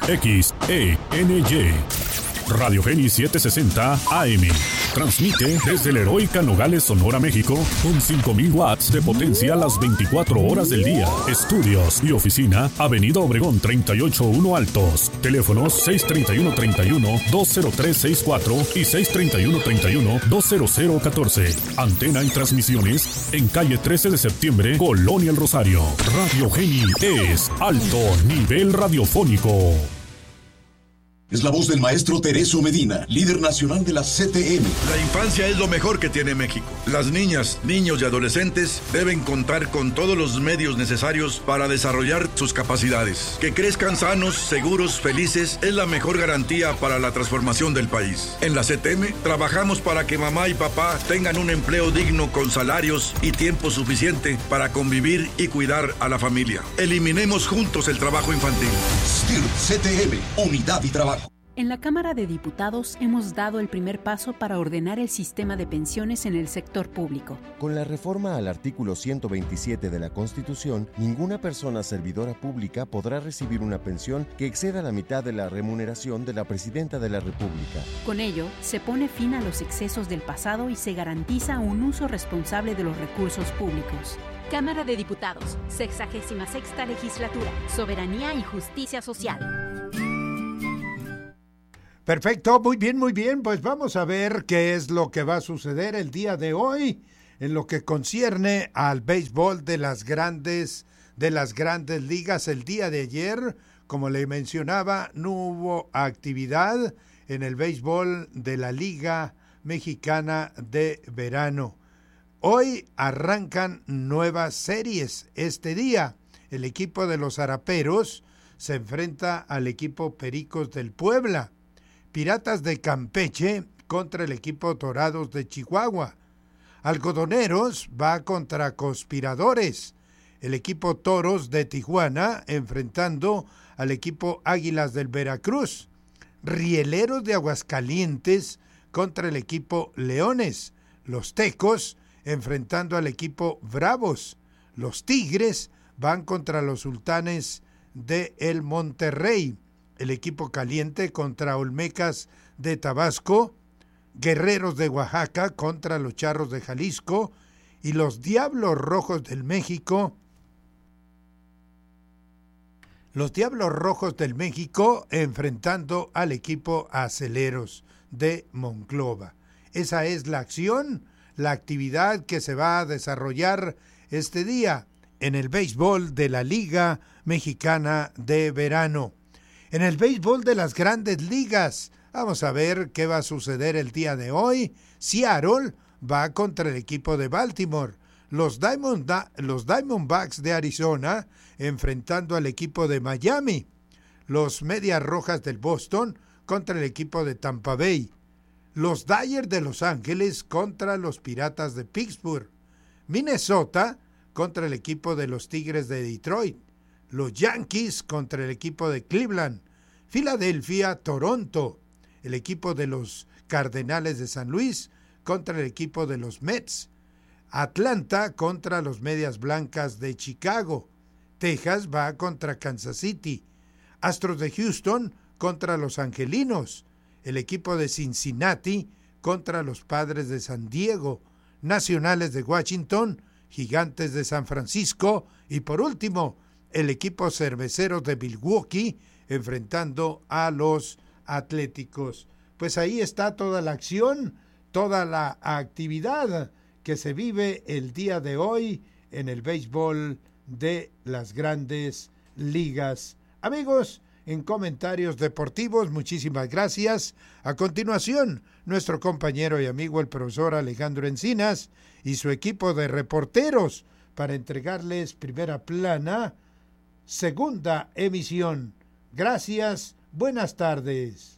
XENY. Radio Geni 760 AM. Transmite desde la heroica Nogales, Sonora, México, con 5,000 watts de potencia las 24 horas del día. Estudios y oficina, Avenida Obregón 381 Altos. Teléfonos 631-31-20364 y 631-31-20014. Antena y transmisiones en calle 13 de septiembre, Colonia El Rosario. Radio Geni es alto nivel radiofónico. Es la voz del maestro Tereso Medina, líder nacional de la CTM. La infancia es lo mejor que tiene México. Las niñas, niños y adolescentes deben contar con todos los medios necesarios para desarrollar sus capacidades. Que crezcan sanos, seguros, felices es la mejor garantía para la transformación del país. En la CTM trabajamos para que mamá y papá tengan un empleo digno con salarios y tiempo suficiente para convivir y cuidar a la familia. Eliminemos juntos el trabajo infantil. STIR CTM, unidad y trabajo. En la Cámara de Diputados hemos dado el primer paso para ordenar el sistema de pensiones en el sector público. Con la reforma al artículo 127 de la Constitución, ninguna persona servidora pública podrá recibir una pensión que exceda la mitad de la remuneración de la Presidenta de la República. Con ello, se pone fin a los excesos del pasado y se garantiza un uso responsable de los recursos públicos. Cámara de Diputados, 66ª Legislatura, Soberanía y Justicia Social. Perfecto, muy bien, pues vamos a ver qué es lo que va a suceder el día de hoy en lo que concierne al béisbol de las grandes ligas. El día de ayer, como le mencionaba, no hubo actividad en el béisbol de la Liga Mexicana de Verano. Hoy arrancan nuevas series. Este día, el equipo de los Araperos se enfrenta al equipo Pericos del Puebla. Piratas de Campeche contra el equipo Dorados de Chihuahua. Algodoneros va contra Conspiradores. El equipo Toros de Tijuana enfrentando al equipo Águilas del Veracruz. Rieleros de Aguascalientes contra el equipo Leones. Los Tecos enfrentando al equipo Bravos. Los Tigres van contra los Sultanes de El Monterrey. El equipo Caliente contra Olmecas de Tabasco, Guerreros de Oaxaca contra los Charros de Jalisco y los Diablos Rojos del México. Los Diablos Rojos del México enfrentando al equipo Aceleros de Monclova. Esa es la acción, la actividad que se va a desarrollar este día en el béisbol de la Liga Mexicana de Verano. En el béisbol de las grandes ligas, vamos a ver qué va a suceder el día de hoy. Seattle va contra el equipo de Baltimore. Los Diamondbacks de Arizona enfrentando al equipo de Miami. Los Medias Rojas del Boston contra el equipo de Tampa Bay. Los Dodgers de Los Ángeles contra los Piratas de Pittsburgh. Minnesota contra el equipo de los Tigres de Detroit. Los Yankees contra el equipo de Cleveland. Filadelfia, Toronto. El equipo de los Cardenales de San Luis contra el equipo de los Mets. Atlanta contra los Medias Blancas de Chicago. Texas va contra Kansas City. Astros de Houston contra los Angelinos. El equipo de Cincinnati contra los Padres de San Diego. Nacionales de Washington, Gigantes de San Francisco y por último, el equipo Cerveceros de Milwaukee enfrentando a los Atléticos. Pues ahí está toda la acción, toda la actividad que se vive el día de hoy en el béisbol de las grandes ligas. Amigos, en comentarios deportivos, muchísimas gracias. A continuación, nuestro compañero y amigo el profesor Alejandro Encinas y su equipo de reporteros para entregarles Primera Plana, segunda emisión. Gracias, buenas tardes.